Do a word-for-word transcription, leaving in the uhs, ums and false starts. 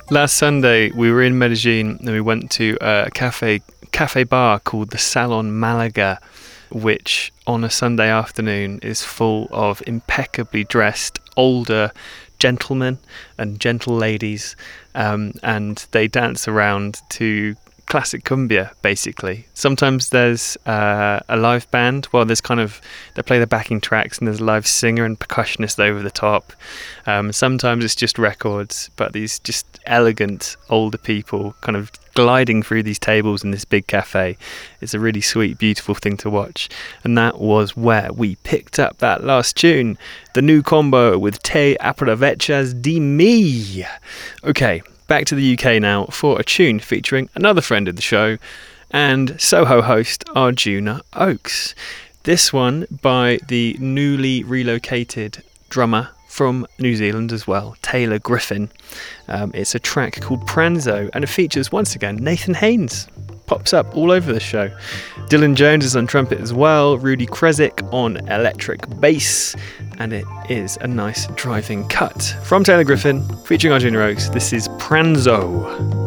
Last Sunday, we were in Medellin and we went to a cafe cafe bar called the Salon Malaga, which on a Sunday afternoon is full of impeccably dressed older gentlemen and gentle ladies, um, and they dance around to classic cumbia, basically. Sometimes there's uh, a live band. Well, there's kind of, they play the backing tracks and there's a live singer and percussionist over the top. Um, sometimes it's just records, but these just elegant older people kind of gliding through these tables in this big cafe. It's a really sweet, beautiful thing to watch. And that was where we picked up that last tune, the new combo with Te Aprovechas de Mi. Okay, back to the U K now for a tune featuring another friend of the show and Soho host Arjuna Oakes. This one by the newly relocated drummer from New Zealand as well, Taylor Griffin. Um, it's a track called Pranzo, and it features once again Nathan Haynes. Pops up all over the show. Dylan Jones is on trumpet as well, Rudy Kresick on electric bass, and it is a nice driving cut. From Taylor Griffin, featuring Arjuna Oakes, this is Pranzo.